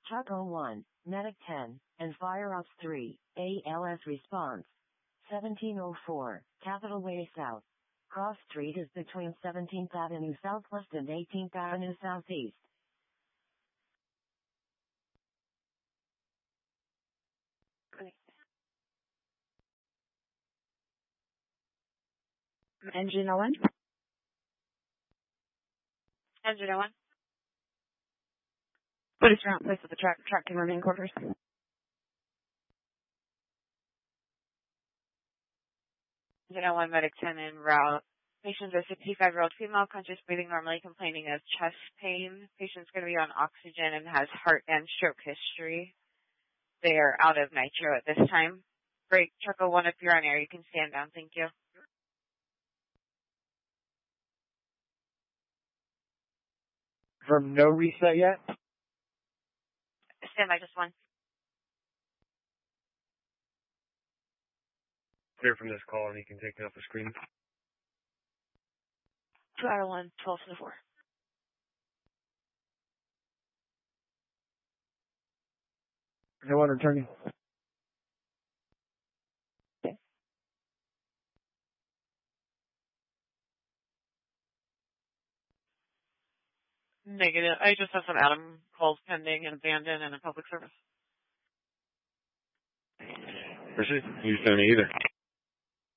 Chucko 1, Medic 10, and Fire Ops 3, ALS response. 1704, Capitol Way South. Cross Street is between 17th Avenue Southwest and 18th Avenue Southeast. Engine 01. Engine 01. What is your place of the track can remain quarters? Engine 01, Medic 10 en route. Patients are 65-year-old female, conscious breathing normally, complaining of chest pain. Patient's going to be on oxygen and has heart and stroke history. They are out of nitro at this time. Break, Chucko 1, if you're on air, you can stand down. Thank you. From no reset yet? Stand by, just one. Clear from this call and you can take it off the screen. 2 out of 1, 12 to the 4. No one returning. Negative. I just have some Adam calls pending and abandoned and a public service. You just don't either.